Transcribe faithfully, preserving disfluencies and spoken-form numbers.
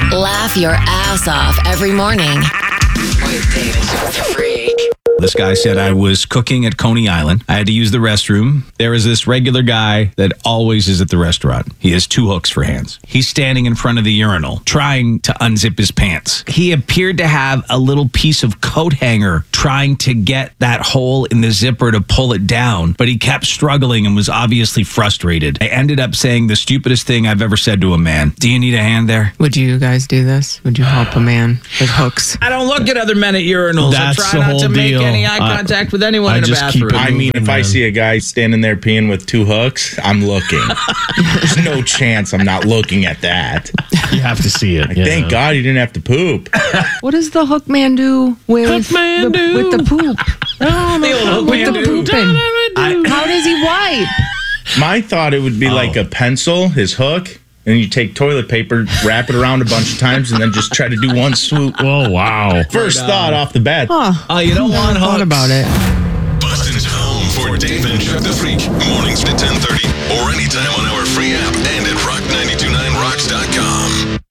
Laugh your ass off every morning. With Dave and Chuck the Freak. This guy said, I was cooking at Coney Island. I had to use the restroom. There is this regular guy that always is at the restaurant. He has two hooks for hands. He's standing in front of the urinal, trying to unzip his pants. He appeared to have a little piece of coat hanger trying to get that hole in the zipper to pull it down, but he kept struggling and was obviously frustrated. I ended up saying the stupidest thing I've ever said to a man. Do you need a hand there? Would you guys do this? Would you help a man with hooks? I don't look at other men at urinals. That's I the try not whole to make deal. any eye I- contact with anyone I in a just keep bathroom. it I mean, if I man. see a guy standing there peeing with two hooks, I'm looking. There's no chance I'm not looking at that. You have to see it. Like, thank God you didn't have to poop. What does the hook man do with, Hook man the, do. with the poop? The old hook With man the do. pooping? I- How does he wipe? My thought it would be like a pencil, his hook, and you take toilet paper, wrap it around a bunch of times, and then just try to do one swoop. Oh, wow. First thought off the bat. Huh. Oh, you don't want Thought hooks. about it. Boston's home for Dave and Chuck the Freak. Mornings at ten thirty